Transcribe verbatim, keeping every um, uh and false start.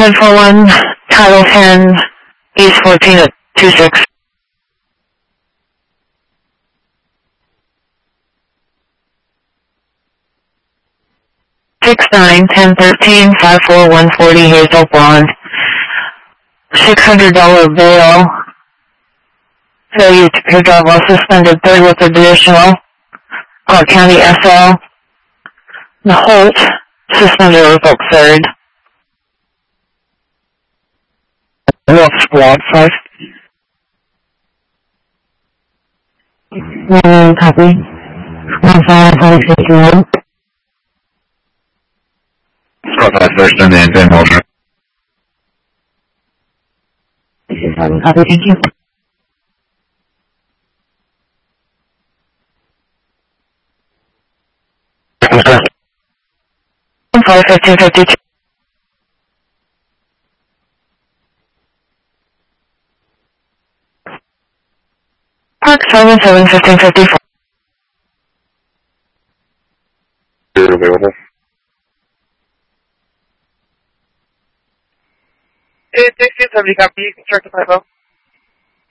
ten four one, Title ten, East fourteen at two six. six nine ten thirteen five four one forty Hazel Blonde. six hundred dollars bail. Failure to pay drive while suspended. Third with additional. Clark County S L. The Holt. Suspended revoked third. Wolf Squad five. One copy. One five five fifty one. Squad five first and then ten Walter. This is one copy, thank you. One five fifteen fifty two. Park seven seven fifteen fifty four. Available. It's sixteen seventy copy, you can start the five oh.